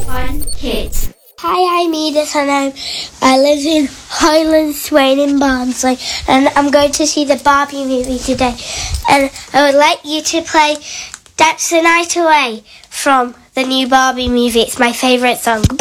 Fun Kids. Hi, I'm Edith and I live in Highland Swain in Barnsley and I'm going to see the Barbie movie today. And I would like you to play Dance the Night Away from the new Barbie movie. It's my favourite song.